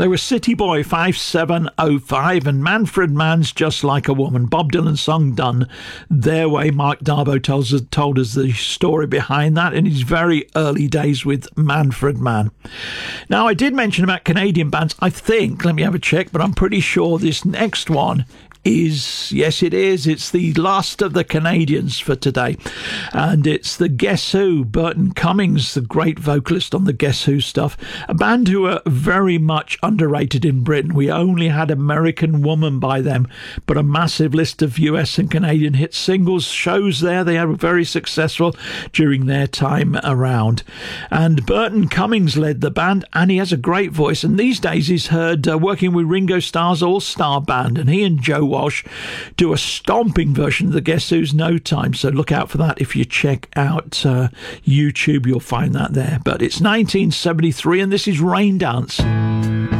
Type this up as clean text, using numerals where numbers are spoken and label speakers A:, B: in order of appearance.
A: They were City Boy 5705 and Manfred Mann's Just Like a Woman. Bob Dylan song done their way. Mark Darbo told us the story behind that in his very early days with Manfred Mann. Now, I did mention about Canadian bands. I think, let me have a check, but I'm pretty sure this next one is, yes it is, it's the last of the Canadians for today, and it's the Guess Who. Burton Cummings, the great vocalist on the Guess Who stuff, a band who are very much underrated in Britain. We only had American Woman by them, but a massive list of US and Canadian hit singles, shows there. They are very successful during their time around, and Burton Cummings led the band, and he has a great voice, and these days he's heard working with Ringo Starr's All-Star Band, and he and Joe Walsh do a stomping version of the Guess Who's No Time, so look out for that. If you check out YouTube, you'll find that there. But it's 1973 and this is Rain Dance.